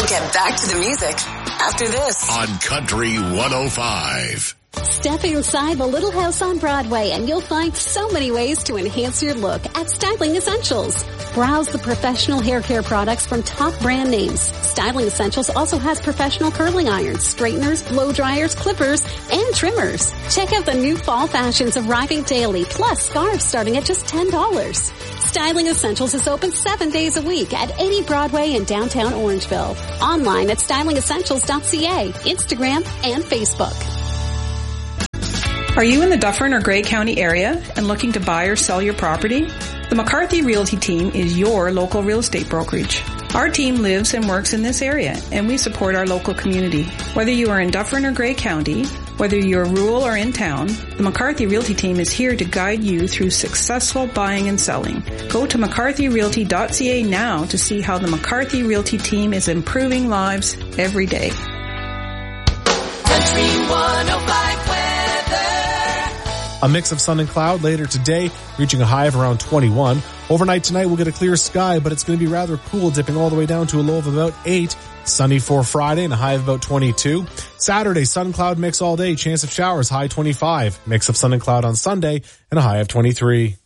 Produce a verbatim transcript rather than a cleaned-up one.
We'll get back to the music after this on Country one oh five. Step inside the Little House on Broadway and you'll find so many ways to enhance your look at Styling Essentials. Browse the professional hair care products from top brand names. Styling Essentials also has professional curling irons, straighteners, blow dryers, clippers, and trimmers. Check out the new fall fashions arriving daily, plus scarves starting at just ten dollars. Styling Essentials is open seven days a week at eighty Broadway in downtown Orangeville. Online at styling essentials dot c a, Instagram, and Facebook. Are you in the Dufferin or Grey County area and looking to buy or sell your property? The McCarthy Realty Team is your local real estate brokerage. Our team lives and works in this area, and we support our local community. Whether you are in Dufferin or Grey County, whether you're rural or in town, the McCarthy Realty Team is here to guide you through successful buying and selling. Go to mccarthy realty dot c a now to see how the McCarthy Realty Team is improving lives every day. Country one oh five weather. A mix of sun and cloud later today, reaching a high of around twenty-one. Overnight tonight we'll get a clear sky, but it's going to be rather cool, dipping all the way down to a low of about eight. Sunny for Friday and a high of about twenty-two. Saturday, sun cloud mix all day, chance of showers, high twenty-five. Mix of sun and cloud on Sunday and a high of twenty-three.